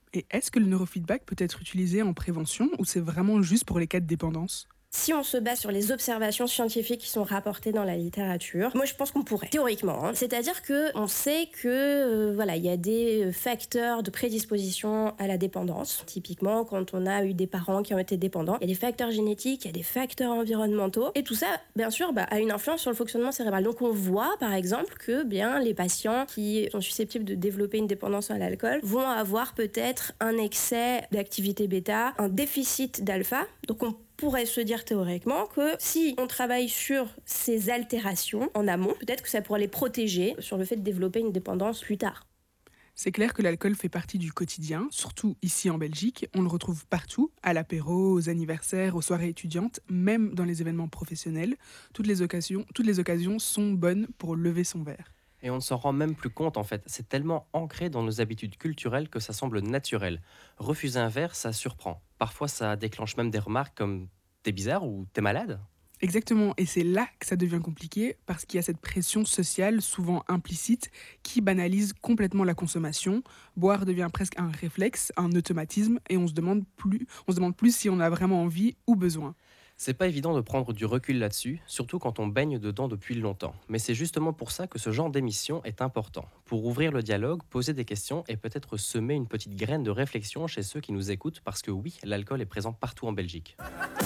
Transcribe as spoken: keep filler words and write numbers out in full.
Et est-ce que le neurofeedback peut être utilisé en prévention ou c'est vraiment juste pour les cas de dépendance? Si on se base sur les observations scientifiques qui sont rapportées dans la littérature, moi je pense qu'on pourrait, théoriquement. Hein. C'est-à-dire que on sait que euh, voilà, il y a des euh, facteurs de prédisposition à la dépendance. Typiquement, quand on a eu des parents qui ont été dépendants, il y a des facteurs génétiques, il y a des facteurs environnementaux, et tout ça, bien sûr, bah, a une influence sur le fonctionnement cérébral. Donc on voit, par exemple, que bien les patients qui sont susceptibles de développer une dépendance à l'alcool vont avoir peut-être un excès d'activité bêta, un déficit d'alpha. Donc on pourrait se dire théoriquement que si on travaille sur ces altérations en amont, peut-être que ça pourrait les protéger sur le fait de développer une dépendance plus tard. C'est clair que l'alcool fait partie du quotidien, surtout ici en Belgique. On le retrouve partout, à l'apéro, aux anniversaires, aux soirées étudiantes, même dans les événements professionnels. Toutes les occasions, toutes les occasions sont bonnes pour lever son verre. Et on ne s'en rend même plus compte en fait. C'est tellement ancré dans nos habitudes culturelles que ça semble naturel. Refuser un verre, ça surprend. Parfois, ça déclenche même des remarques comme t'es bizarre ou t'es malade. Exactement, et c'est là que ça devient compliqué parce qu'il y a cette pression sociale, souvent implicite, qui banalise complètement la consommation. Boire devient presque un réflexe, un automatisme, et on se demande plus, on se demande plus si on a vraiment envie ou besoin. C'est pas évident de prendre du recul là-dessus, surtout quand on baigne dedans depuis longtemps. Mais c'est justement pour ça que ce genre d'émission est important. Pour ouvrir le dialogue, poser des questions et peut-être semer une petite graine de réflexion chez ceux qui nous écoutent, parce que oui, l'alcool est présent partout en Belgique.